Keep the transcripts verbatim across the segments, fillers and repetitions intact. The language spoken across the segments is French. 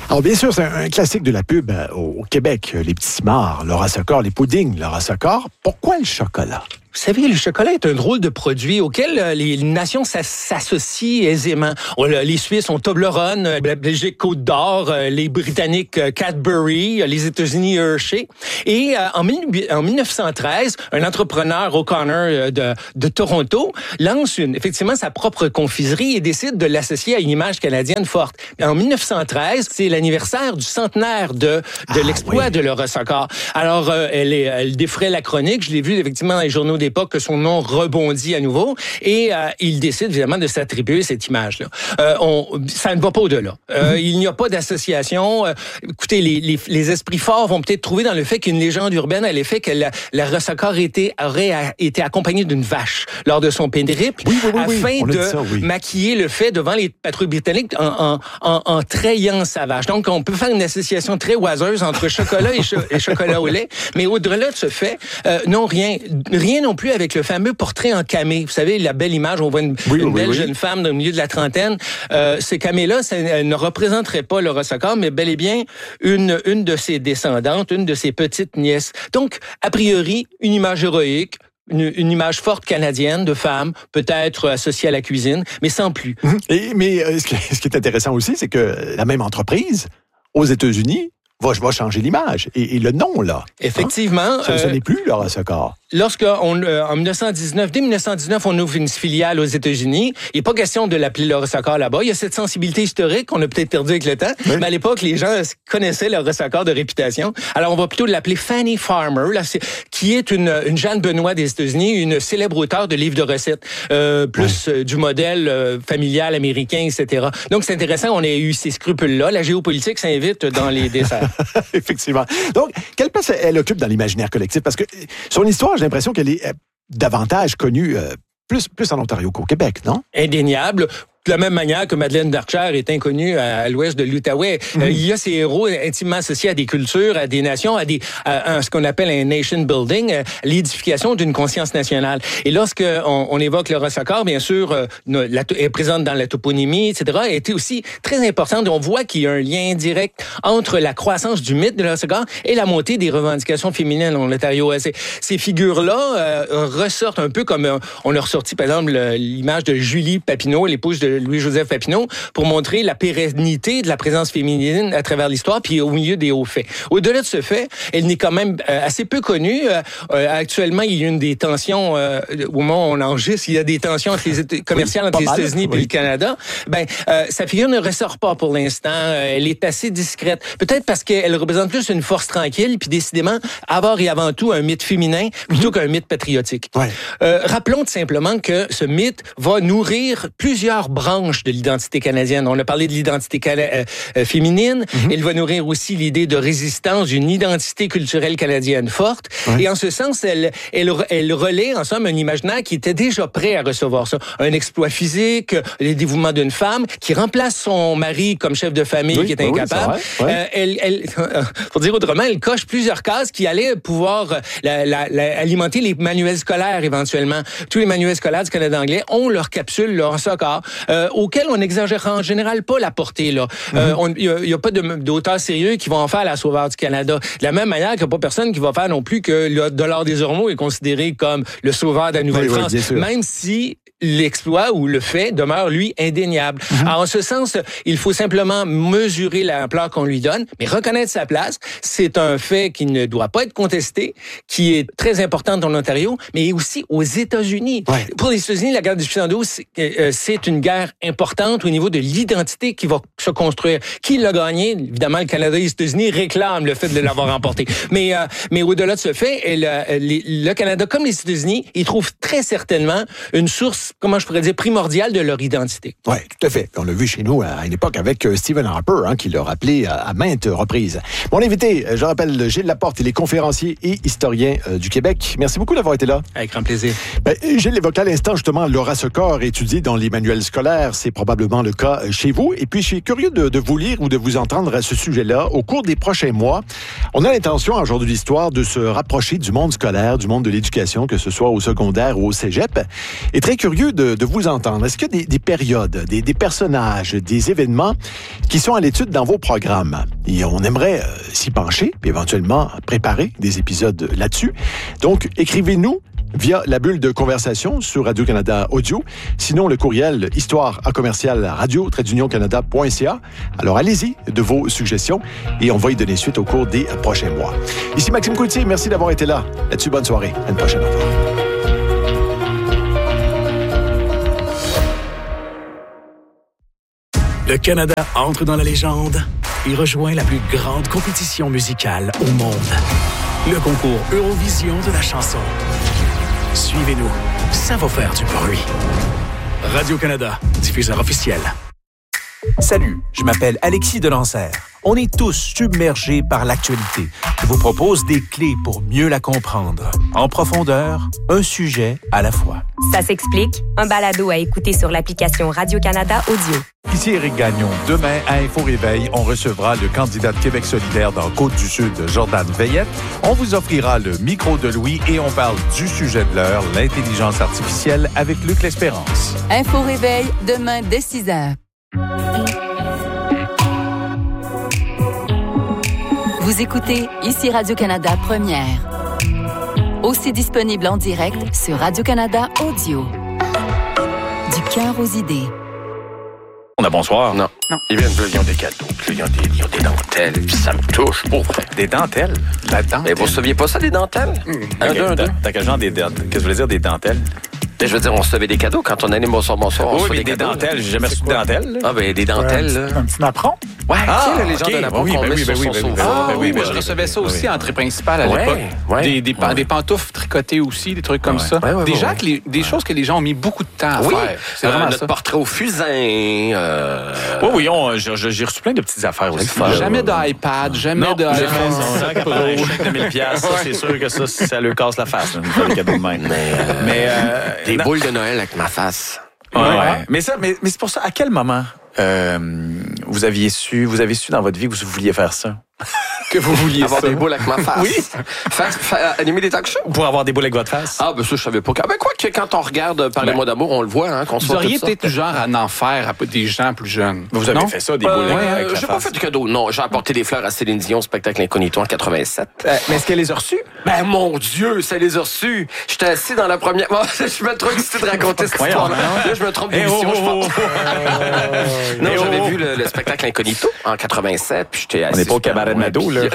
Alors, bien sûr, c'est un classique de la pub euh, au Québec. Les petits cimards, Laura Socor, les puddings, Laura Socor. Pourquoi le chocolat? Vous savez, le chocolat est un drôle de produit auquel euh, les nations s'associent aisément. On, les Suisses ont Toblerone, euh, la Belgique Côte d'Or, euh, les Britanniques euh, Cadbury, euh, les États-Unis Hershey. Et euh, en, en mille neuf cent treize, un entrepreneur O'Connor euh, de, de Toronto lance une, effectivement sa propre confiserie et décide de l'associer à une image canadienne forte. En mille neuf cent treize, c'est l'anniversaire du centenaire de, de ah, l'exploit oui. de Laura Socor. Alors, euh, elle, est, elle défrait la chronique. Je l'ai vu effectivement dans les journaux d'époque que son nom rebondit à nouveau et euh, il décide évidemment de s'attribuer cette image-là. Euh, on, ça ne va pas au-delà. Euh, mm-hmm. Il n'y a pas d'association. Euh, écoutez, les, les, les esprits forts vont peut-être trouver dans le fait qu'une légende urbaine a l'effet que la, la Socor était, aurait a, été accompagnée d'une vache lors de son périple oui, oui, oui, afin oui. de ça, oui. maquiller le fait devant les patrouilles britanniques en, en, en, en trayant sa vache. Donc, on peut faire une association très oiseuse entre chocolat et, cho- et chocolat au lait, mais au-delà de ce fait, euh, non, rien, rien non plus avec le fameux portrait en camé. Vous savez, la belle image, on voit une, oui, une oui, belle oui. jeune femme au milieu de la trentaine. Euh, ce camé-là, ça ne représenterait pas Laura Socor, mais bel et bien une, une de ses descendantes, une de ses petites nièces. Donc, a priori, une image héroïque, Une, une image forte canadienne de femme, peut-être associée à la cuisine, mais sans plus. Et, mais euh, ce, qui, ce qui est intéressant aussi, c'est que la même entreprise, aux États-Unis, va, va changer l'image. Et, et le nom, là. Effectivement. Hein? Ce, euh, ce n'est plus Laura Socor. Lorsque on, euh, en dix-neuf cent dix-neuf, dès dix-neuf cent dix-neuf, on ouvre une filiale aux États-Unis, il n'est pas question de l'appeler Laura Socor là-bas. Il y a cette sensibilité historique qu'on a peut-être perdue avec le temps. Oui. Mais à l'époque, les gens connaissaient Laura Socor de réputation. Alors, on va plutôt l'appeler Fanny Farmer, là, c'est, qui est une, une Jeanne Benoît des États-Unis, une célèbre auteure de livres de recettes, euh, plus oui. euh, du modèle euh, familial américain, et cetera. Donc, c'est intéressant, on a eu ces scrupules-là. La géopolitique s'invite dans les desserts. Effectivement. Donc, quelle place elle occupe dans l'imaginaire collectif? Parce que son histoire, j'ai l'impression qu'elle est euh, davantage connue euh, plus, plus en Ontario qu'au Québec, non? Indéniable. De la même manière que Madeleine Darcher est inconnue à, à l'ouest de l'Outaouais, mmh. euh, il y a ces héros intimement associés à des cultures, à des nations, à, des, à, à ce qu'on appelle un nation building, euh, l'édification d'une conscience nationale. Et lorsque on, on évoque Laura Socor, bien sûr, euh, la, elle est présente dans la toponymie, et cetera, elle était aussi très importante. On voit qu'il y a un lien direct entre la croissance du mythe de Laura Socor et la montée des revendications féminines en Ontario. Ces, ces figures-là euh, ressortent un peu comme euh, on a ressorti, par exemple, l'image de Julie Papineau, l'épouse de Louis-Joseph Papineau, pour montrer la pérennité de la présence féminine à travers l'histoire, puis au milieu des hauts faits. Au-delà de ce fait, elle n'est quand même euh, assez peu connue. Euh, euh, actuellement, il y a une des tensions, euh, au moment où on enregistre, il y a des tensions entre les États- commerciales entre oui, les États-Unis et oui. le Canada. Ben, euh, sa figure ne ressort pas pour l'instant. Euh, elle est assez discrète. Peut-être parce qu'elle représente plus une force tranquille, puis décidément, avoir et avant tout un mythe féminin plutôt mm-hmm. qu'un mythe patriotique. Ouais. Euh, rappelons tout simplement que ce mythe va nourrir plusieurs branches de l'identité canadienne. On a parlé de l'identité cana- euh, euh, féminine. Mm-hmm. Elle va nourrir aussi l'idée de résistance d'une identité culturelle canadienne forte. Ouais. Et en ce sens, elle, elle, elle relaie en somme un imaginaire qui était déjà prêt à recevoir ça. Un exploit physique, le dévouement d'une femme qui remplace son mari comme chef de famille oui, qui est incapable. Oui, ouais. euh, elle, elle, pour dire autrement, elle coche plusieurs cases qui allaient pouvoir la, la, la, alimenter les manuels scolaires éventuellement. Tous les manuels scolaires du Canada anglais ont leur capsule, leur Socor, euh, auquel on n'exagère en général pas la portée. Là, mm-hmm. euh, il n'y a, a pas de, d'auteurs sérieux qui vont en faire la Sauveur du Canada. De la même manière qu'il n'y a pas personne qui va faire non plus que le dollar des Ormeaux est considéré comme le sauveur de la Nouvelle-France, oui, oui, même si l'exploit ou le fait demeure, lui, indéniable. Mm-hmm. Alors, en ce sens, il faut simplement mesurer l'ampleur qu'on lui donne, mais reconnaître sa place. C'est un fait qui ne doit pas être contesté, qui est très important dans l'Ontario, mais aussi aux États-Unis. Ouais. Pour les États-Unis, la guerre du soixante-douze, c'est, euh, c'est une guerre importante au niveau de l'identité qui va se construire. Qui l'a gagné? Évidemment, le Canada et les États-Unis réclament le fait de l'avoir remporté. Mais, euh, mais au-delà de ce fait, elle, euh, les, le Canada, comme les États-Unis, ils trouvent très certainement une source, comment je pourrais dire, primordiale de leur identité. Oui, tout à fait. On l'a vu chez nous à une époque avec Stephen Harper, hein, qui l'a rappelé à, à maintes reprises. Mon invité, je rappelle, Gilles Laporte, il est conférencier et historien euh, du Québec. Merci beaucoup d'avoir été là. Avec grand plaisir. Ben, Gilles évoquait à l'instant, justement, Laura Socor étudiée dans les manuels scolaires. C'est probablement le cas chez vous. Et puis, je suis curieux de, de vous lire ou de vous entendre à ce sujet-là. Au cours des prochains mois, on a l'intention, à Jour de l'Histoire, de se rapprocher du monde scolaire, du monde de l'éducation, que ce soit au secondaire ou au cégep. Et très curieux curieux de, de vous entendre. Est-ce qu'il y a des, des périodes, des, des personnages, des événements qui sont à l'étude dans vos programmes? Et on aimerait euh, s'y pencher, puis éventuellement préparer des épisodes là-dessus. Donc, écrivez-nous via la bulle de conversation sur Radio-Canada Audio. Sinon, le courriel histoire à commercial radio trait d'union canada point c a. Alors, allez-y de vos suggestions et on va y donner suite au cours des prochains mois. Ici Maxime Coutier, merci d'avoir été là. Là-dessus, bonne soirée. À une prochaine. Au revoir. Le Canada entre dans la légende et rejoint la plus grande compétition musicale au monde. Le concours Eurovision de la chanson. Suivez-nous, ça va faire du bruit. Radio-Canada, diffuseur officiel. Salut, je m'appelle Alexis Delancer. On est tous submergés par l'actualité. Je vous propose des clés pour mieux la comprendre. En profondeur, un sujet à la fois. Ça s'explique, un balado à écouter sur l'application Radio-Canada Audio. Ici Éric Gagnon. Demain, à Info Réveil, on recevra le candidat de Québec solidaire dans Côte-du-Sud, Jordan Veillette. On vous offrira le micro de Louis et on parle du sujet de l'heure, l'intelligence artificielle, avec Luc L'Espérance. Info Réveil, demain dès six heures. Vous écoutez ici Radio-Canada Première. Aussi disponible en direct sur Radio-Canada Audio. Du cœur aux idées. On a bonsoir. Non. non. Ils viennent de, ils ont des cadeaux, puis ils ont des, ils ont des dentelles, puis ça me touche, pour vrai. Des dentelles? La dentelle. Mais vous ne saviez pas ça, des dentelles? Mmh. Un, okay, deux, un, deux. T'as quel genre des dentelles? Qu'est-ce que vous voulez dire, des dentelles? Ben, je veux dire, on recevait des cadeaux quand on allait bonsoir, bonsoir. On oui, mais des, des cadeaux, dentelles. J'ai jamais reçu de dentelles. Ah, ben, des dentelles. Ouais, un, petit, un petit napperon? Ouais, ah, tu sais, les gens okay. de napperon oui, qu'on ben met oui, sur ben son oui, sofa. ah, Ben oui, ben je recevais ça aussi en entrée principale à ouais, l'époque. Ouais, des, des, ouais. des pantoufles tricotées aussi, des trucs comme ouais. ça. Ouais, ouais, des ouais, gens ouais. que les, des ouais. choses que les gens ont mis beaucoup de temps à oui. faire. C'est euh, vraiment notre ça. portrait au fusain. Euh... Oui, oui, on, j'ai, j'ai reçu plein de petites affaires aussi. Jamais d'iPad, jamais non, d'iPhone. Un chèque de mille piastres, ça, c'est sûr que ça, ça leur casse la face. Là, faire des cadeaux de même. Mais, euh, mais euh, des non. boules de Noël avec ma face. Ouais, ouais. Mais ça, mais, mais c'est pour ça. À quel moment euh, vous aviez su, vous avez su dans votre vie que vous vouliez faire ça? Que vous vouliez avoir ça. des boules avec ma face. Oui. Faire, faire, animer des talk shows. Pour avoir des boules avec votre face. Ah, ben ça, je savais pas. Ben quoi que quand on regarde Parlez-moi ben, d'amour, on le voit, hein, qu'on vous soit auriez tout peut-être ça. du genre à en faire à des gens plus jeunes. Vous avez non? fait ça, des euh, boules ouais, avec euh, la J'ai face. pas fait de cadeau, non. J'ai apporté des fleurs à Céline Dion au spectacle Incognito en quatre-vingt-sept. Euh, mais est-ce qu'elle les a reçues? Ben mon Dieu, ça les a reçus. J'étais assis dans la première... Bon, je suis même trop excité de raconter cette histoire-là. Là, je me trompe d'émission, je pense. Non, j'avais vu le, le spectacle Incognito en quatre-vingt-sept, puis j'étais assis... On n'est pas au cabaret de Mado, là.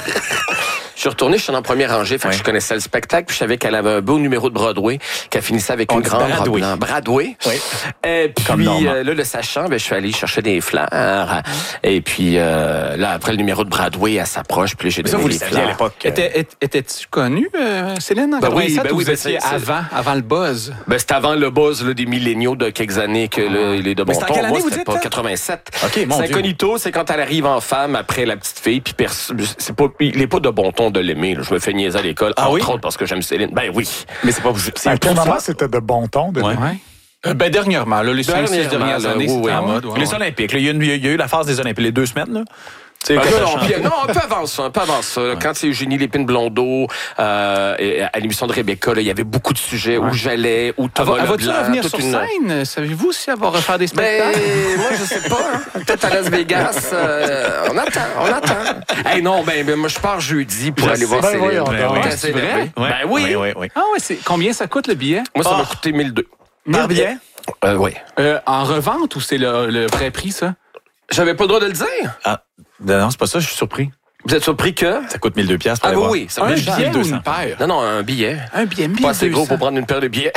Je suis retourné, je suis en première rangée, fait que ouais. je connaissais le spectacle, puis je savais qu'elle avait un beau numéro de Broadway, qu'elle finissait avec On une grande Bradway. robe blanche. Bradway. Oui. Et puis, Comme euh, là, le sachant, ben, je suis allé chercher des fleurs. Et puis, euh, là, après le numéro de Broadway, elle s'approche, puis j'ai Mais donné ça, vous les le saviez fleurs. à l'époque. Était, était, étais-tu connue, euh, Céline, en ben oui, quatre-vingt-sept, ben ou oui, vous ben étiez c'est, avant, avant le buzz? Ben, c'était avant le buzz là, des milléniaux de quelques années que là, il est de bon c'était en ton. quelle année, Moi, vous c'était dites, pas là? quatre-vingt-sept. OK, mon c'est Dieu. Incognito, c'est quand elle arrive en femme après la petite fille, puis pers- c'est pas, il est pas de bon ton de l'aimer. Là. Je me fais niaiser à l'école, Ah entre oui? autres parce que j'aime Céline. Ben oui. Mais c'est pas vous. C'est À quel pour moment ça. c'était de bon ton? De Ouais. Ouais. Euh, ben, dernièrement, là, les cinq, six dernières là, années, oui, c'était oui. en mode. Ouais, Les ouais. Olympiques, là, il y, a une- il y a eu la phase des Olympiques, les deux semaines, là. Tu sais, Ah, quand non, elle non, chantait. puis, non, un peu avant ça, un peu avant ça. Quand c'est Eugénie Lépine-Blondeau, euh, et à l'émission de Rebecca, là, il y avait beaucoup de sujets Ouais. où j'allais, où Elle Thomas va- elle va-tu Leblanc, revenir toute sur une... scène? Savez-vous si elle va refaire des Ben, spectacles? moi, je sais pas. Hein. Peut-être à Las Vegas. Euh, on attend, on attend. Hey, non, ben, ben, moi, je pars jeudi pour Je aller sais. voir Ben, Céline. voyons Ben donc. oui. T'es C'est vrai? énervé. Ouais. Ben oui. Oui, oui, oui. Ah ouais, c'est combien ça coûte le billet? Moi, ça m'a Ah. coûté mille deux. Par billet? Euh, oui. Euh, en revente ou c'est le, le vrai prix, ça? J'avais pas le droit de le dire. Ah, non, c'est pas ça, je suis surpris. Vous êtes surpris que... Ça coûte mille deux piastres pour Ah aller oui, voir. oui, ça Un me billet cher. ou une paire? Non, non, un billet. Un billet, mille deux cents. Pas assez gros pour prendre une paire de billets.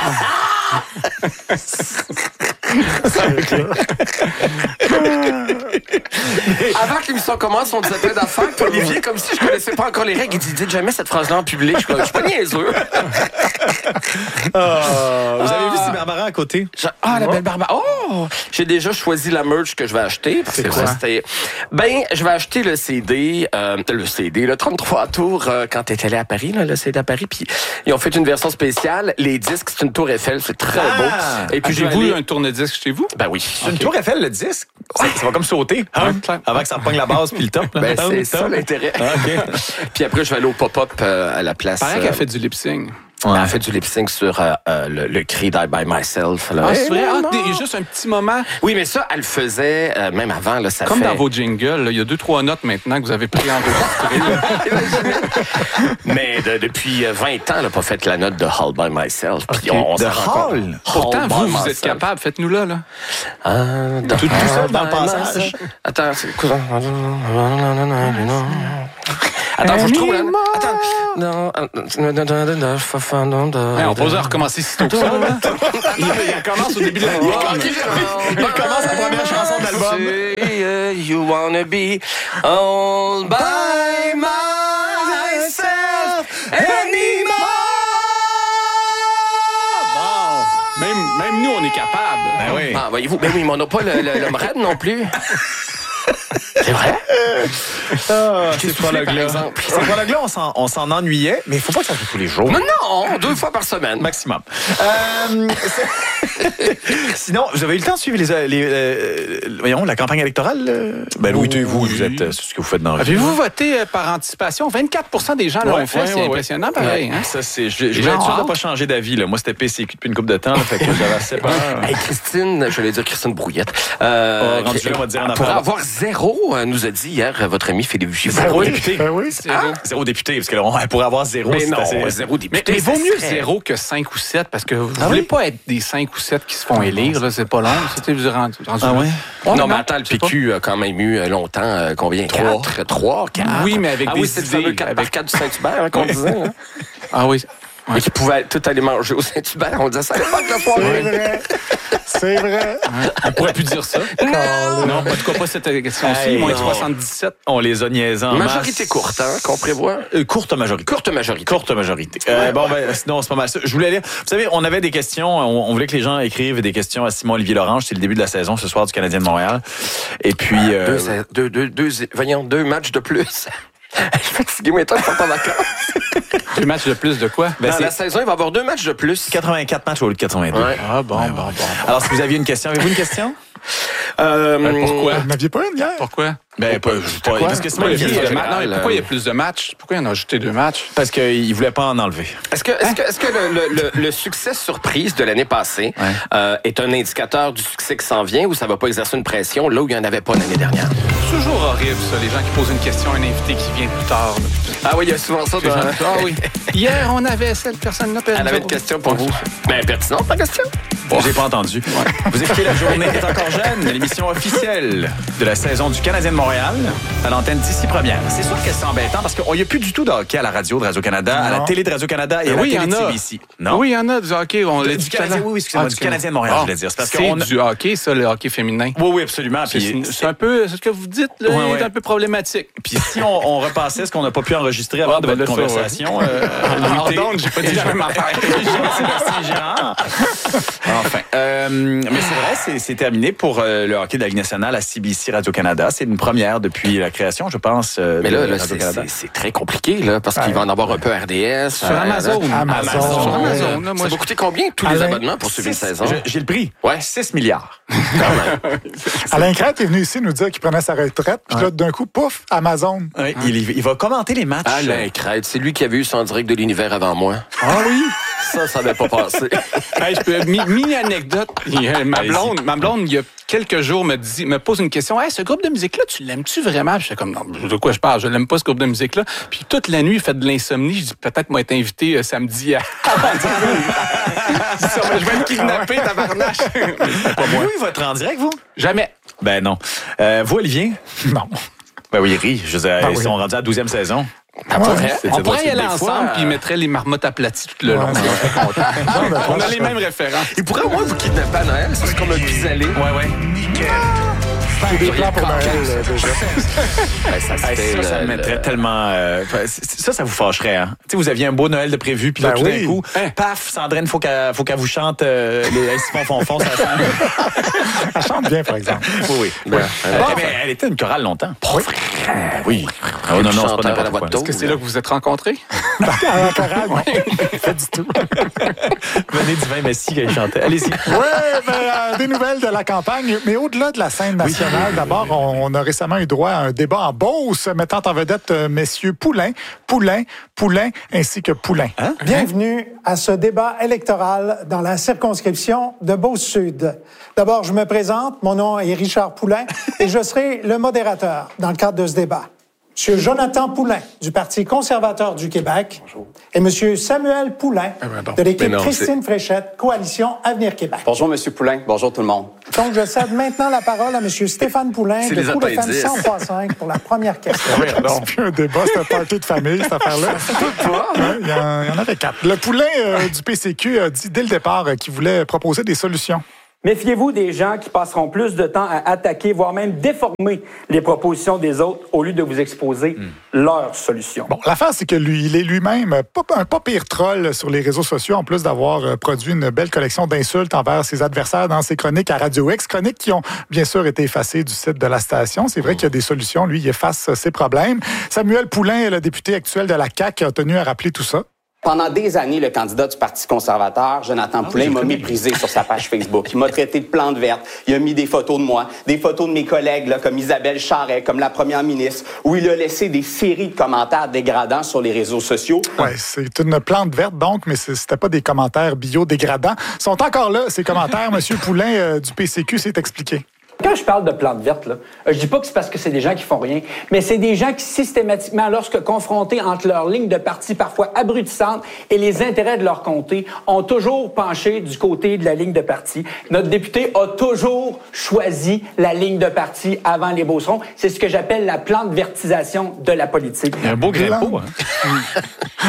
Avant que l'émission commence, on disait plein d'affaires. Puis Olivier, comme si je connaissais pas encore les règles, il dit dites jamais cette phrase-là en public. Je suis je suis pas niaiseux. Ah, vous avez vu Steve Barbara à côté? Je- Ah, la belle Barbara. Oh! J'ai déjà choisi la merch que je vais acheter. Parce C'est que quoi? ça, c'était... Ben, je vais acheter le C D, euh, le C D, le trente-trois tours, euh, quand t'es allé à Paris, là, le C D à Paris. Puis ils ont fait une version spéciale. Les disques, c'est une tour Eiffel. C'est très Ah! beau. Et puis, je vais Avez-vous aller... un tourne-disque chez vous? Ben oui. C'est une tour Eiffel, le disque? Ça, ça va comme sauter, hein? Ouais, clair. Avant que ça repogne la base puis le top. Là. Ben, Ah, c'est le ça top. l'intérêt. Ah, OK. Puis après, je vais aller au pop-up euh, à la place. Paraît euh, qu'elle fait du lip-sync. Ouais. Elle a fait du lip-sync sur euh, euh, le, le cri Die By Myself. Là. Ah, c'est vrai? Eh, Ah, des- juste un petit moment. Oui, mais ça, elle le faisait euh, même avant. Là, ça Comme fait... dans vos jingles, là, il y a deux, trois notes maintenant que vous avez pris enregistrées. Mais de- depuis vingt ans, elle n'a pas fait la note de All By Myself. Puis Ok. on, on De s'en rend compte. Hall? Pourtant, All vous, By vous êtes Myself. capable. Faites-nous-là, là. Ah, dans- Tout- tout seul dans le By passage. Myself. Attends, c'est quoi? Attends, faut que je trouve là. Attends. Non, Hey, on peut recommencer si tôt que ça, là. Il, il commence au début de l'année. Il commence la première chanson de l'album. You wanna be all by myself anymore. Même, même nous, on est capable. Ben oui. Ah, voyez-vous, ben oui, mais on n'a pas le, le, l'homme raide non plus. C'est vrai? Ah, J'ai ces soufflé, par prologues-là. exemple. Ces prologues-là, on s'en, on s'en ennuyait, mais il faut pas que ça soit tous les jours. Non, non, deux fois par semaine. Maximum. Euh, c'est- Sinon, vous avez eu le temps de suivre les, les, euh, voyons, la campagne électorale? euh? Ben oui, Oui. vous, vous êtes, euh, c'est ce que vous faites dans la vie. Avez-vous voté euh, par anticipation? vingt-quatre pour cent des gens l'ont Ouais, fait. ouais, C'est ouais, impressionnant, ouais. pareil. Ouais, Hein? Ça, c'est, je, je Les voulais gens être sûr de ont ne pas changer d'avis. Là. Moi, c'était P C Q depuis une couple de temps, là, fait que j'avais assez peur. Hey, Christine, je vais dire Christine Brouillette. Euh, Oh, rendu là, on va dire en pour affaire. avoir zéro, euh, nous a dit hier euh, votre ami Philippe Gifford. Zéro député. Ben oui. Ah, zéro député, parce que là, on elle pourrait avoir zéro. Mais c'est non, assez- zéro Mais, député. mais vaut ça mieux serait- zéro que cinq ou sept, parce que vous Ah voulez oui? pas être des cinq ou sept qui se font élire. Là, c'est pas long. C'était vous rendu, rendu Ah là. ouais? Ouais, Non, mais attends, le je sais P Q a quand même eu euh, longtemps, euh, combien? Trois. Quatre? Trois, quatre? Oui, mais avec ah, des oui, c'est le idées, fameux quatre par avec- quatre du Saint-Hubert hein, qu'on disait. Hein? pas. Ah oui. Et qui pouvaient tout aller manger au Saint-Hubert. On disait ça à l'époque, la C'est soirée. vrai. C'est vrai. On pourrait plus dire ça. Non, en tout cas pas cette question-ci. Hey, moins non. soixante-dix-sept. On les a niaisés en Majorité masse. courte, hein, qu'on prévoit. Euh, courte majorité. Courte majorité. Courte majorité. Euh, bon, ben, sinon, c'est pas mal ça. Je voulais lire. Vous savez, on avait des questions. On, on voulait que les gens écrivent des questions à Simon-Olivier Lorange. C'est le début de la saison ce soir du Canadien de Montréal. Et puis. euh, Deux, deux, deux, deux, voyons, deux matchs de plus. Je suis fatigué, mais toi, je suis en vacances. Deux matchs de plus de quoi? ben, Dans c'est la saison, il va y avoir deux matchs de plus. quatre-vingt-quatre matchs au lieu de quatre-vingt-deux. Ouais. Ah bon, bon, bon. Alors, si vous aviez une question, avez-vous une question? Euh, Ben, pourquoi? Vous n'aviez pas une hier? Pourquoi? Ben, pas, pas- quoi? parce que Pourquoi il y a Simon-Olivier, plus de euh, matchs? Non, mais pourquoi il y a plus de matchs? Pourquoi il en a ajouté deux matchs? parce qu'il voulait pas en enlever. Est-ce que, est-ce que, est-ce que le, le, le, le succès surprise de l'année passée Ouais. euh, est un indicateur du succès qui s'en vient ou ça va pas exercer une pression là où il n'y en avait pas l'année dernière? C'est toujours horrible, ça, les gens qui posent une question à un invité qui vient plus tard. là. Ah oui, il y a souvent ça. Les gens- Dans... Ah oui. Hier, on avait cette personne-là. Elle avait une question pour vous. Ben, pertinente, ta question. J'ai pas entendu. Vous écoutez La Journée est encore jeune, l'émission officielle de la saison du Canadien de Montréal, à l'antenne d'ici première. C'est sûr que c'est embêtant parce qu'il n'y a plus du tout de hockey à la radio de Radio-Canada, à la Non. télé de Radio-Canada et à Ben la oui, télé il y de en a. C B C. Non? Oui, il y en a du hockey. On l'a Du dit tout à Canadien, l'heure. oui, oui, excusez-moi, Ah, du Canadien de Montréal, Ah, je voulais dire. C'est parce c'est qu'on a- du hockey, ça, le hockey féminin. Oui, oui, absolument. C'est Puis, c'est un peu, ce que vous dites, là, Ouais, est ouais. un peu problématique. puis si on, on repassait ce qu'on n'a pas pu enregistrer avant Ah, de ben votre là, ça, conversation, euh, Alors Louis T. donc, j'ai pas dit la même affaire. Jean-Sébastien Girard. Enfin, euh, mais c'est vrai, c'est, c'est terminé pour euh, le hockey de la Ligue nationale à C B C Radio-Canada. C'est une première depuis la création, je pense, euh, Mais de là, là c'est, Radio-Canada. c'est, c'est très compliqué, là, parce qu'il va en avoir un peu R D S. Sur Amazon. Amazon. Sur Amazon, là, Ça moi, va je- coûter combien tous les Alain, abonnements pour suivre une Six- saison? je- J'ai le prix. Ouais. six milliards. Alain Crête est venu ici nous dire qu'il prenait sa retraite, puis là, d'un coup, pouf, Amazon. Ouais, il, il va commenter les matchs. Alain Crête, c'est lui qui avait eu son direct de l'univers avant moi. Ah oui? Ça, ça n'avait pas passé. Hey, je peux, mi- mini-anecdote. Il y a- Ma Allez-y. blonde, ma blonde, il y a quelques jours, me, dit, me pose une question. Hey, ce groupe de musique-là, tu l'aimes-tu vraiment? Puis j'étais comme, non, de quoi je parle? Je l'aime pas, ce groupe de musique-là. Puis toute la nuit, il fait de l'insomnie. Je dis, peut-être moi être invité euh, samedi à. Je dis ça, mais je vais être kidnappé, tabarnache. Pas moi. Oui, il va être en direct, vous? Jamais. Ben non. Euh, vous, Olivier? Non. Ben oui, il rit. Je veux dire, Ben ils oui. sont rendus à la douzième saison. Ah, pour vrai? C'est- On ça doit pourrait y être aller des fois, ensemble, euh, puis il mettrait les marmottes aplaties tout le Ouais, long. c'est- Je serais content. Non, ben, On a pas les ça. mêmes références. Il pourrait au moins vous kidnapper à Noël, ça, c'est comme un pis-aller. Ouais, ouais. J'ai des plans pour Noël, euh, déjà. Ben, ça, Hey, c'était ça, ça le- me mettrait le- tellement... euh, ça, ça vous fâcherait, hein? Tu sais, vous aviez un beau Noël de prévu, puis là, Ben tout d'un oui. coup, paf, Sandrine, faut qu'elle, faut qu'elle vous chante euh, les Simon Fonfon, ça sent. Elle chante bien, par exemple. Oui, oui. Ben, Euh, mais elle était une chorale longtemps. Oui. Oui. Oh, non, non, c'est chanteur pas à la n'importe voix quoi. de Est-ce que c'est là que vous vous êtes rencontrés? À la chorale, non. Pas du tout. Venez du vin Messi qu'elle chantait. Allez-y. Oui, ben, euh, des nouvelles de la campagne, mais au-delà de la scène nationale. nationale. D'abord, on, on a récemment eu droit à un débat en Beauce mettant en vedette euh, messieurs Poulain, Poulain, Poulain ainsi que Poulain. Hein? Bienvenue à ce débat électoral dans la circonscription de Beauce-Sud. D'abord, je me présente. Mon nom est Richard Poulain et je serai le modérateur dans le cadre de ce débat. M. Jonathan Poulain, du Parti conservateur du Québec. Bonjour. Et M. Samuel Poulain, eh ben de l'équipe Christine Fréchette, Coalition Avenir Québec. Bonjour, M. Poulain. Bonjour, tout le monde. Donc, je cède maintenant la parole à M. Stéphane Poulain de Coup de F M cent trois cinq pour la première question. Oui, c'est plus un débat, c'est un party de famille, cette affaire-là. Ouais, il, y en, il y en avait quatre. Le Poulain euh, du P C Q a dit dès le départ euh, qu'il voulait proposer des solutions. Méfiez-vous des gens qui passeront plus de temps à attaquer, voire même déformer les propositions des autres au lieu de vous exposer mm. leurs solutions. Bon, l'affaire, c'est que lui, il est lui-même pas, un pas pire troll sur les réseaux sociaux, en plus d'avoir produit une belle collection d'insultes envers ses adversaires dans ses chroniques à Radio X, chroniques qui ont bien sûr été effacées du site de la station. C'est vrai oh. qu'il y a des solutions. Lui, il efface ses problèmes. Samuel Poulain, le député actuel de la C A Q, a tenu à rappeler tout ça. Pendant des années, le candidat du Parti conservateur, Jonathan ah, Poulain, oui, m'a méprisé sur sa page Facebook. Il m'a traité de plante verte. Il a mis des photos de moi, des photos de mes collègues, là, comme Isabelle Charret, comme la première ministre, où il a laissé des séries de commentaires dégradants sur les réseaux sociaux. Oui, c'est une plante verte, donc, mais c'était pas des commentaires bio-dégradants. Ils sont encore là, ces commentaires. Monsieur Poulain euh, du P C Q s'est expliqué. Quand je parle de plantes vertes, là, je dis pas que c'est parce que c'est des gens qui font rien, mais c'est des gens qui, systématiquement, lorsque confrontés entre leurs lignes de parti parfois abrutissantes et les intérêts de leur comté, ont toujours penché du côté de la ligne de parti. Notre député a toujours choisi la ligne de parti avant les Beaucerons. C'est ce que j'appelle la plante vertisation de la politique. Il y a un beau grimpeau, hein?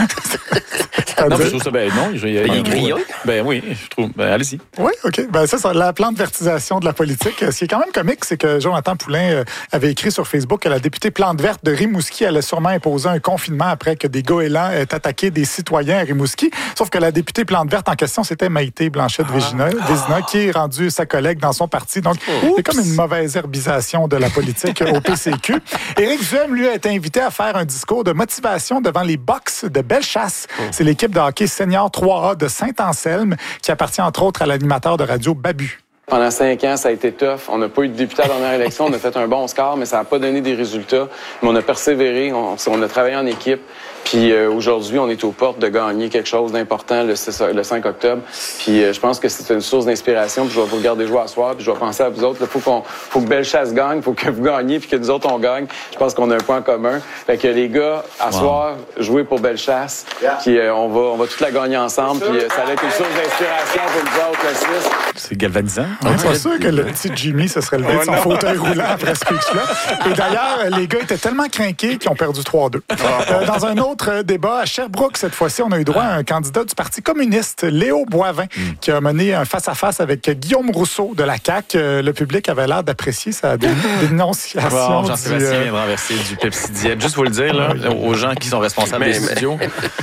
Non, je trouve ça, ben non, il y a, il y a un gros, ben oui, je trouve, ben allez-y. Oui, OK. Ben ça, c'est la plante vertisation de la politique. Ce qui est quand même comique, c'est que Jonathan Poulain avait écrit sur Facebook que la députée plante verte de Rimouski allait sûrement imposer un confinement après que des goélands aient attaqué des citoyens à Rimouski. Sauf que la députée plante verte en question, c'était Maïté Blanchette-Vézina, ah. qui est rendue sa collègue dans son parti. Donc, Oups. c'est comme une mauvaise herbisation de la politique au P C Q. Éric Duhem, lui, a été invité à faire un discours de motivation devant les Box de Bellechasse. Oh. C'est l'équipe de hockey senior trois A de Saint-Anselme qui appartient entre autres à l'animateur de radio Babu. Pendant cinq ans, ça a été tough. On n'a pas eu de député à la dernière élection. On a fait un bon score, mais ça n'a pas donné des résultats. Mais on a persévéré. On, on a travaillé en équipe. Puis euh, aujourd'hui, on est aux portes de gagner quelque chose d'important le, le cinq octobre. Puis euh, je pense que c'est une source d'inspiration. Puis je vais vous regarder jouer à soir. Puis je vais penser à vous autres. Il faut qu'on, faut que Bellechasse gagne. Il faut que vous gagniez. Puis que nous autres, on gagne. Je pense qu'on a un point commun. Fait que les gars, à wow. soir, jouez pour Bellechasse. Yeah. Puis euh, on va, on va toute la gagner ensemble. Puis euh, ça va être une source d'inspiration pour nous autres, le Suisse. C'est galvanisant. On n'est pas sûr que le petit Jimmy se serait levé de son fauteuil roulant après ce speech-là. Et d'ailleurs, les gars étaient tellement craqués qu'ils ont perdu trois deux. Euh, dans un autre débat, à Sherbrooke, cette fois-ci, on a eu droit à un candidat du Parti communiste, Léo Boivin, mm. qui a mené un face-à-face avec Guillaume Rousseau de la C A Q. Euh, le public avait l'air d'apprécier sa dé- dénonciation. Bon, Jean-Sébastien du, euh... vient de renverser du Pepsi Diet. Juste vous le dire, là, aux gens qui sont responsables mais, des studios.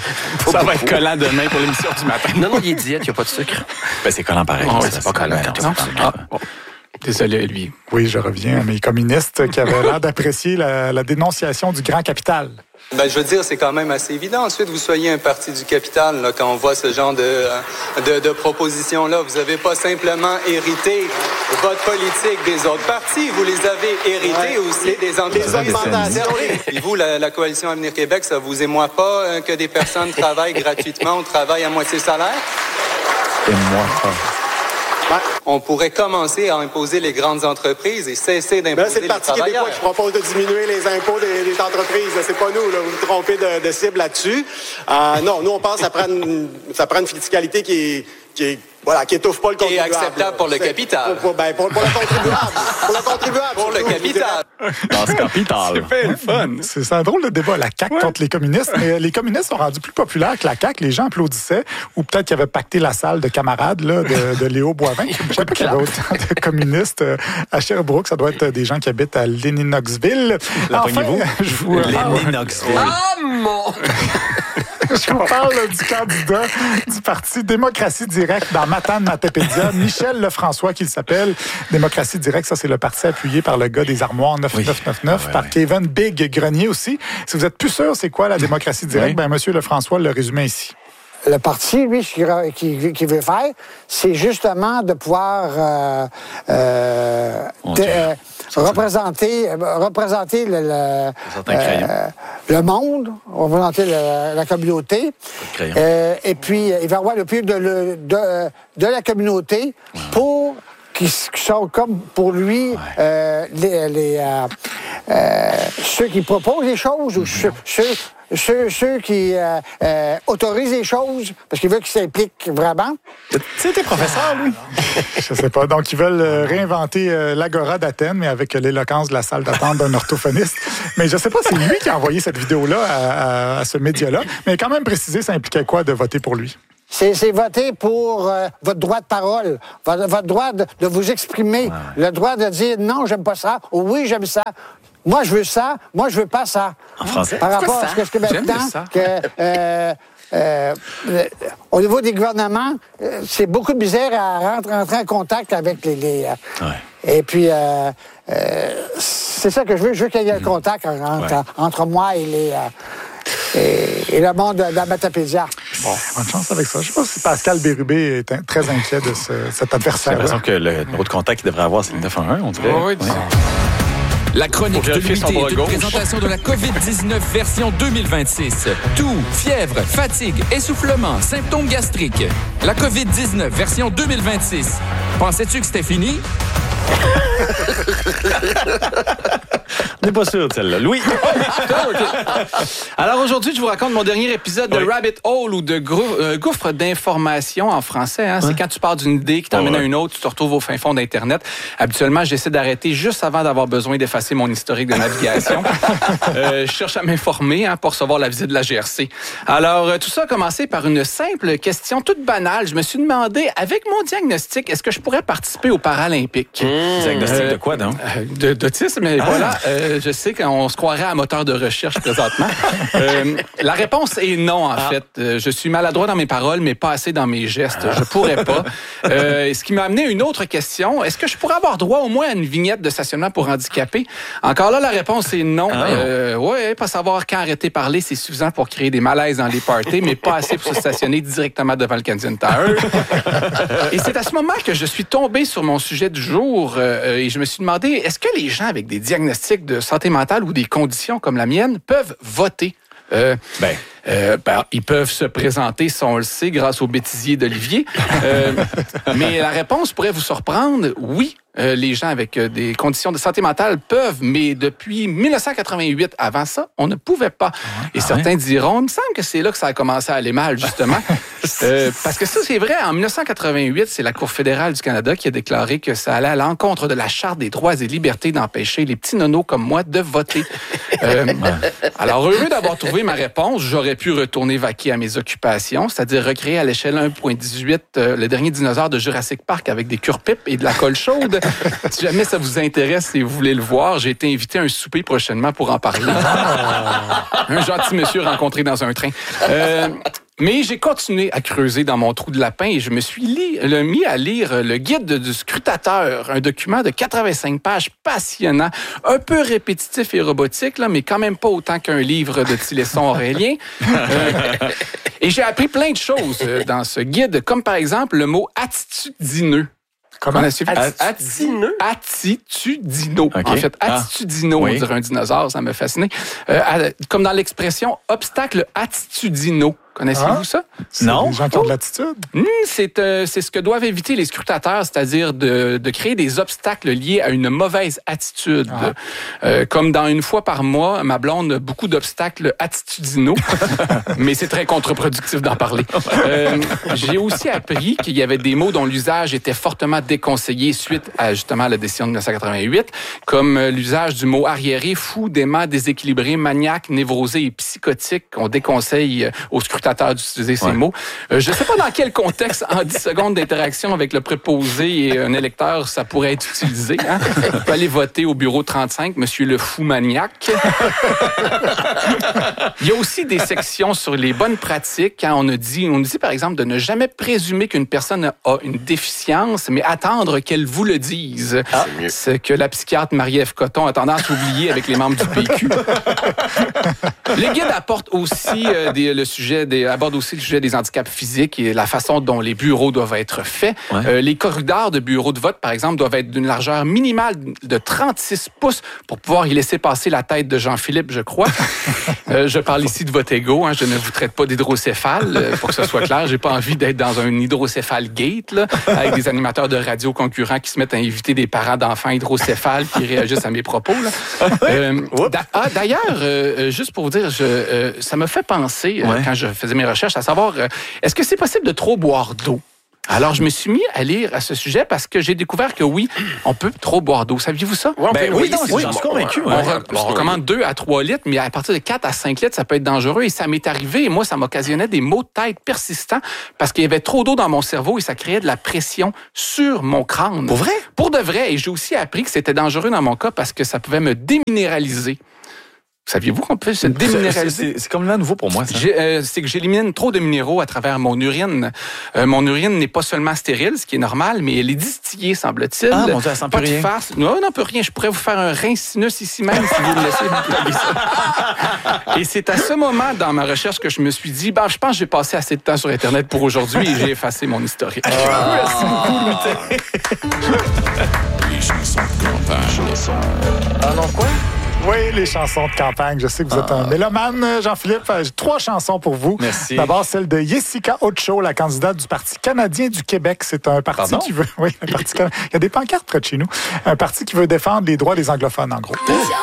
Ça va être collant demain pour l'émission du matin. Non, non, il est diète, il n'y a pas de sucre. Ben, c'est collant pareil. Oh, ça, c'est pas collant. Non, ah, bon. Désolé, lui. Oui, je reviens à mes communistes qui avaient l'air d'apprécier la, la dénonciation du grand capital. Ben, je veux dire, c'est quand même assez évident. Ensuite, vous soyez un parti du capital, là, quand on voit ce genre de, de, de propositions-là. Vous n'avez pas simplement hérité votre politique des autres partis. Vous les avez hérités ouais. aussi des entreprises. Et vous, la, la Coalition Avenir Québec, ça vous émoit pas euh, que des personnes travaillent gratuitement ou travaillent à moitié salaire? Émoit pas. On pourrait commencer à imposer les grandes entreprises et cesser d'imposer les travailleurs. C'est le Parti québécois qui propose de diminuer les impôts des, des entreprises. C'est pas nous, là. Vous vous trompez de, de cible là-dessus. Euh, non, nous, on pense que ça prend une, ça prend une fiscalité qui est, qui est Voilà, qui étouffe pas le contribuable. Et acceptable pour le capital. Pour, pour, ben, pour, pour le contribuable. Pour le contribuable. Pour le capital. Dans ce capital. C'est fait le fun. C'est, c'est un drôle de débat, la C A Q ouais. contre les communistes. Mais les communistes sont rendus plus populaires que la C A Q. Les gens applaudissaient. Ou peut-être qu'ils avaient pacté la salle de camarades là, de, de Léo Boivin. Je ne sais pas qu'il y avait autant de communistes à Sherbrooke. Ça doit être des gens qui habitent à Lennoxville. Enfin, je vous... Lennoxville. Ah, mon... Je vous parle là, du candidat du Parti Démocratie Directe dans Matane-Matapédia, Michel Lefrançois, qu'il s'appelle. Démocratie Directe, ça, c'est le parti appuyé par le gars des armoires neuf neuf neuf neuf, oui. ouais, par ouais. Kevin Big Grenier aussi. Si vous êtes plus sûr c'est quoi la démocratie directe, oui. ben monsieur Lefrançois le résumait ici. Le parti, lui, ce qu'il qu veut faire, c'est justement de pouvoir euh, euh, de, euh, représenter, représenter le, le, euh, le monde, représenter le, la communauté. Euh, et puis, il va avoir le plus de, de, de, de la communauté ouais. pour qui, qui sont comme pour lui ouais. euh, les, les euh, euh, ceux qui proposent les choses ou ceux, ceux Ceux, ceux qui euh, euh, autorisent les choses, parce qu'ils veulent qu'ils s'impliquent vraiment. Tu sais, t'es professeur, lui? Je sais pas. Donc, ils veulent euh, réinventer euh, l'Agora d'Athènes, mais avec euh, l'éloquence de la salle d'attente d'un orthophoniste. Mais je sais pas, c'est lui qui a envoyé cette vidéo-là à, à, à ce média-là. Mais quand même précisé, ça impliquait quoi de voter pour lui? C'est, c'est voter pour euh, votre droit de parole, votre, votre droit de, de vous exprimer, ouais. le droit de dire non, j'aime pas ça, ou oui, j'aime ça. Moi, je veux ça. Moi, je veux pas ça. En français? Par rapport à ce que je fais maintenant, que, euh, euh, au niveau des gouvernements, euh, c'est beaucoup de misère à rentrer, rentrer en contact avec les... les euh, ouais. Et puis, euh, euh, c'est ça que je veux. Je veux qu'il y ait un contact entre, ouais. entre moi et les... Euh, Et, et le monde de la Matapédia. Bon, bonne chance avec ça. Je ne sais pas si Pascal Bérubé est très inquiet de ce, cet adversaire. J'ai l'impression que le numéro de contact qu'il devrait avoir, c'est le neuf un un, on dirait. Oui, oui. La chronique de l'unité est une présentation de la covid dix-neuf version deux mille vingt-six. Toux, fièvre, fatigue, essoufflement, symptômes gastriques. La covid dix-neuf version deux mille vingt-six. Pensais-tu que c'était fini? On n'est pas sûr de celle-là. Louis! Alors aujourd'hui, je vous raconte mon dernier épisode oui. de Rabbit Hole ou de grou- euh, gouffre d'information en français. Hein. C'est ouais. quand tu pars d'une idée qui t'emmène oh, ouais. à une autre, tu te retrouves au fin fond d'Internet. Habituellement, j'essaie d'arrêter juste avant d'avoir besoin d'effacer mon historique de navigation. euh, je cherche à m'informer hein, pour recevoir la visite de la G R C. Alors, euh, tout ça a commencé par une simple question toute banale. Je me suis demandé, avec mon diagnostic, est-ce que je pourrais participer aux Paralympiques? Mmh. Diagnostic euh, de quoi, donc? Euh, de, d'autisme, mais ah. voilà. Euh, je sais qu'on se croirait à moteur de recherche présentement. euh, la réponse est non, en ah. fait. Euh, je suis maladroit dans mes paroles, mais pas assez dans mes gestes. Je pourrais pas. Euh, ce qui m'a amené à une autre question. Est-ce que je pourrais avoir droit au moins à une vignette de stationnement pour handicapés? Encore là, la réponse est non. Ah. Euh, ouais, pas savoir quand arrêter de parler, c'est suffisant pour créer des malaises dans les parties, mais pas assez pour se stationner directement devant le Canadian Tower. Et c'est à ce moment que je suis tombé sur mon sujet du jour euh, et je me suis demandé, est-ce que les gens avec des diagnostics de santé mentale ou des conditions comme la mienne peuvent voter? Euh, ben... Euh, ben, ils peuvent se présenter, ça on le sait, grâce au bêtisier d'Olivier. Euh, mais la réponse pourrait vous surprendre. Oui, euh, les gens avec euh, des conditions de santé mentale peuvent, mais depuis dix-neuf cent quatre-vingt-huit, avant ça, on ne pouvait pas. Ah, Et ah certains ouais. diront, il me semble que c'est là que ça a commencé à aller mal, justement. euh, parce que ça, c'est vrai, en dix-neuf cent quatre-vingt-huit, c'est la Cour fédérale du Canada qui a déclaré que ça allait à l'encontre de la Charte des droits et libertés d'empêcher les petits nonos comme moi de voter. Euh, alors, heureux d'avoir trouvé ma réponse, j'aurais pu retourner vaquer à mes occupations, c'est-à-dire recréer à l'échelle un virgule dix-huit euh, le dernier dinosaure de Jurassic Park avec des cure-pipes et de la colle chaude. Si jamais ça vous intéresse et vous voulez le voir, j'ai été invité à un souper prochainement pour en parler. Un gentil monsieur rencontré dans un train. Euh, Mais j'ai continué à creuser dans mon trou de lapin et je me suis li- le mis à lire le guide du scrutateur, un document de quatre-vingt-cinq pages passionnant, un peu répétitif et robotique, là, mais quand même pas autant qu'un livre de Tilesson Aurélien. Euh, et j'ai appris plein de choses dans ce guide, comme par exemple le mot attitudineux. Comment? Attitudineux? Attitudineux. Okay. En fait, attitudineux, ah. oui. on dirait un dinosaure, ça m'a fasciné. Euh, comme dans l'expression obstacle attitudineux. Connaissez-vous ah, ça? C'est non. Les gens qui ont de l'attitude? Mmh, c'est, euh, c'est ce que doivent éviter les scrutateurs, c'est-à-dire de, de créer des obstacles liés à une mauvaise attitude. Ah. Euh, comme dans Une fois par mois, ma blonde a beaucoup d'obstacles attitudinaux, mais c'est très contre-productif d'en parler. Euh, j'ai aussi appris qu'il y avait des mots dont l'usage était fortement déconseillé suite à justement la décision de dix-neuf cent quatre-vingt-huit, comme l'usage du mot arriéré, fou, dément, déséquilibré, maniaque, névrosé et psychotique. On déconseille aux scrutateurs d'utiliser ces ouais. mots. Euh, je ne sais pas dans quel contexte, en dix secondes d'interaction avec le préposé et un électeur, ça pourrait être utilisé. Hein? On peut aller voter au bureau trente-cinq, Monsieur le fou maniaque. Il y a aussi des sections sur les bonnes pratiques. Quand on a dit, on dit par exemple de ne jamais présumer qu'une personne a une déficience, mais attendre qu'elle vous le dise. Ah, ce que la psychiatre Marie-Ève Coton a tendance à oublier avec les membres du P Q. Le guide apporte aussi euh, des, le sujet des il aborde aussi le sujet des handicaps physiques et la façon dont les bureaux doivent être faits. Ouais. Euh, les corridors de bureaux de vote, par exemple, doivent être d'une largeur minimale de trente-six pouces pour pouvoir y laisser passer la tête de Jean-Philippe, je crois. euh, je parle ici de votre ego. Hein, je ne vous traite pas d'hydrocéphale, euh, pour que ce soit clair. J'ai pas envie d'être dans un hydrocéphale gate, là, avec des animateurs de radio concurrents qui se mettent à inviter des parents d'enfants hydrocéphales qui réagissent à mes propos. Là. Euh, d'a- ah, d'ailleurs, euh, juste pour vous dire, je, euh, ça me fait penser, euh, ouais. quand je faisais mes recherches, à savoir, euh, est-ce que c'est possible de trop boire d'eau? Alors, je me suis mis à lire à ce sujet parce que j'ai découvert que oui, on peut trop boire d'eau. Saviez-vous ça? Ouais, ben, oui, oui, non, oui, j'en suis convaincu. On, ouais. on, on recommande deux à trois litres, mais à partir de quatre à cinq litres, ça peut être dangereux. Et ça m'est arrivé, et moi, ça m'occasionnait des maux de tête persistants parce qu'il y avait trop d'eau dans mon cerveau et ça créait de la pression sur mon crâne. Pour vrai? Pour de vrai. Et j'ai aussi appris que c'était dangereux dans mon cas parce que ça pouvait me déminéraliser. Saviez-vous qu'on peut se déminéraliser? C'est, c'est complètement nouveau pour moi, ça. Euh, c'est que j'élimine trop de minéraux à travers mon urine. Euh, mon urine n'est pas seulement stérile, ce qui est normal, mais elle est distillée, semble-t-il. Ah, mon Dieu, elle sent pas plus de rien. farce. Non, non, peut rien. Je pourrais vous faire un rein sinus ici même si vous me laissez vous plugger ça. Et c'est à ce moment, dans ma recherche, que je me suis dit, ben, je pense que j'ai passé assez de temps sur Internet pour aujourd'hui et j'ai effacé mon historique. Ah, merci beaucoup, Les chansons de campagne. Ah non, quoi? Oui, les chansons de campagne. Je sais que vous êtes un mélomane, Jean-Philippe. J'ai trois chansons pour vous. Merci. D'abord, celle de Jessica Ocho, la candidate du Parti canadien du Québec. C'est un parti Pardon? qui veut... Oui, un parti... Il y a des pancartes près de chez nous. Un parti qui veut défendre les droits des anglophones, en gros.